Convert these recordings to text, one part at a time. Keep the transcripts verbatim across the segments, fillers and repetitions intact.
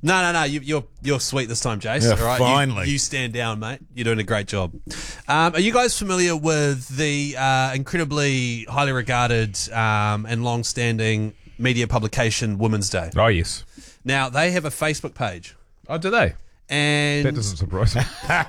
No, no, no. You, you're you're sweet this time, Jace. Yeah, all right? finally. You, you stand down, mate. You're doing a great job. Um, are you guys familiar with the uh, incredibly highly regarded um, and long-standing media publication Women's Day? Oh, yes. Now, they have a Facebook page. Oh, do they? And, That doesn't surprise me.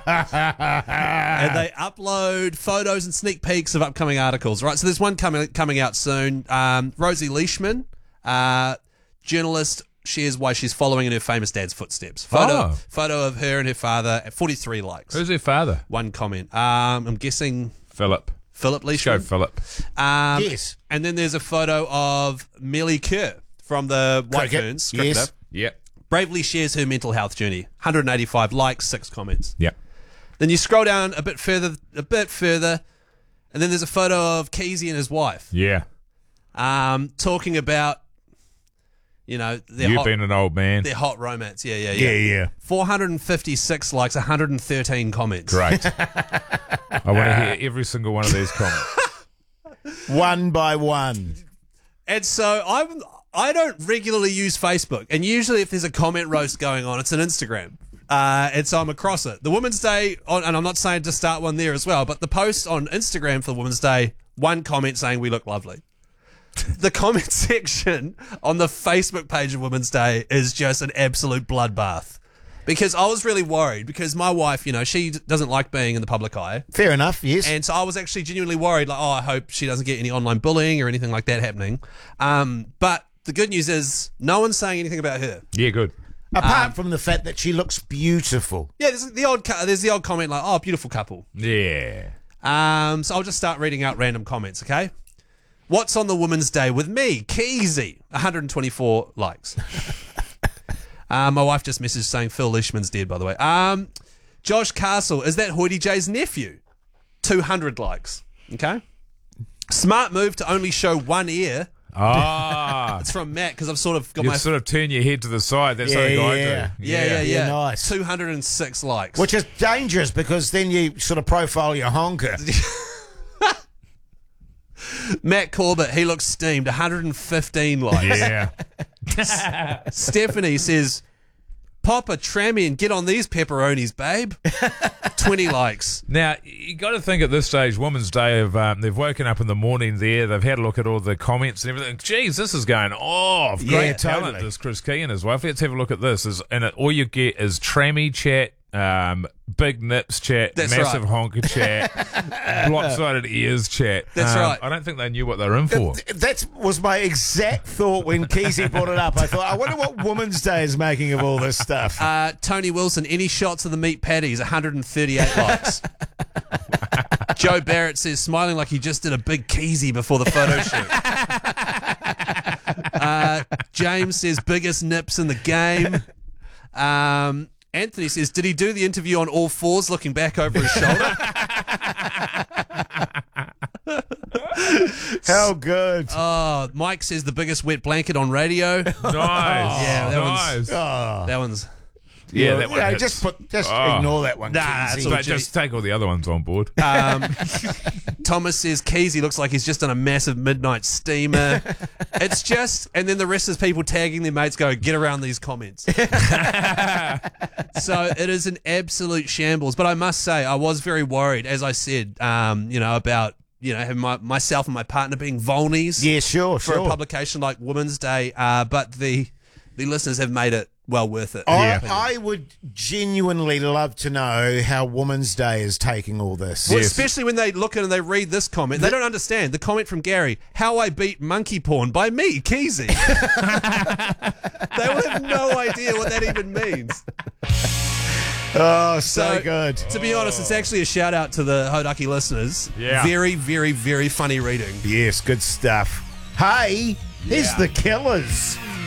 and they upload photos and sneak peeks of upcoming articles, right? So there's one coming coming out soon. Um, Rosie Leishman, uh, journalist, shares why she's following in her famous dad's footsteps. Photo, Oh. photo of her and her father at forty-three likes. Who's her father? One comment. Um, I'm guessing Philip. Philip Let's go, Leishman. Philip. Um, Yes. And then there's a photo of Millie Kerr from the White Cricket. Ferns. Yes. cricketer. Yep. Bravely shares her mental health journey. one hundred eighty-five likes, six comments. Yep. Then you scroll down a bit further, a bit further, and then there's a photo of Keezy and his wife, Yeah. um, talking about, you know, their You've hot, been an old man. their hot romance. Yeah, yeah, Yeah, yeah. yeah. four hundred fifty-six likes, one hundred thirteen comments. Great. I want to hear every single one of these comments. One by one. And so I'm, I don't regularly use Facebook, and usually if there's a comment roast going on, it's an Instagram. Uh, and so I'm across it. The Women's Day, on, and I'm not saying to start one there as well, but the post on Instagram for the Women's Day, one comment saying we look lovely. The comment section on the Facebook page of Women's Day is just an absolute bloodbath. Because I was really worried, because my wife, you know, she d- doesn't like being in the public eye. Fair enough, yes. And so I was actually genuinely worried, like, oh, I hope she doesn't get any online bullying or anything like that happening. Um, but the good news is no one's saying anything about her. Yeah, good. Apart from the fact that she looks beautiful. Yeah, there's the odd cu- there's the odd comment like, oh, beautiful couple. Yeah. Um, so I'll just start reading out random comments, okay? What's on the Women's Day with me? Keezy, one hundred twenty-four likes. uh, my wife just messaged saying Phil Leishman's dead, by the way. Um, Josh Castle, is that Hoity J's nephew? two hundred likes, okay? Smart move to only show one ear. Ah. It's from Matt, because I've sort of got You my... sort of turn your head to the side. That's Yeah, something I yeah. do. Yeah, yeah, yeah. Yeah, nice. two hundred six likes. Which is dangerous because then you sort of profile your honker. Matt Corbett, he looks steamed, one hundred fifteen likes. Yeah. Stephanie says, pop a trammy and get on these pepperonis, babe. twenty likes. Now, you got to think at this stage, Women's Day, of um, they've woken up in the morning there, they've had a look at all the comments and everything. Geez, this is going off. Great Yeah, talent, totally. this Chris Key and his wife. Let's have a look at this. Is, and it, all you get is trammy chat, um, big nips chat, That's massive right. honker chat, lopsided ears chat. That's Um, right. I don't think they knew what they were in for. That was my exact thought when Keezy brought it up. I thought, I wonder what Women's Day is making of all this stuff. Uh, Tony Wilson, any shots of the meat patties, one hundred thirty-eight likes. Joe Barrett says, smiling like he just did a big keezy before the photo shoot. uh, James says, biggest nips in the game. Um, Anthony says, did he do the interview on all fours looking back over his shoulder? How good. Oh, Mike says the biggest wet blanket on radio. Nice. Yeah, that nice. one's- Oh. That one's... yeah, that one Yeah, hits. just put, just Oh. ignore that one. Nah, Keezy. it's all But just take all the other ones on board. Um, Thomas says Keezy looks like he's just done a massive midnight steamer. It's just, and then the rest is people tagging their mates going, get around these comments. So it is an absolute shambles. But I must say, I was very worried, as I said, um, you know, about, you know, having my, myself and my partner being vulnies Yeah, sure, for sure. a publication like Women's Day. Uh, but the the listeners have made it well worth it. I, I would genuinely love to know how Women's Day is taking all this. Well, Yes. especially when they look at it and they read this comment. They don't understand. The comment from Gary, how I beat monkey porn by me, Keezy. They will have no idea what that even means. Oh, so, So- good. To be honest, it's actually a shout out to the Hodaki listeners. Yeah. Very, very, very funny reading. Yes, good stuff. Hey, here's Yeah. the Killers.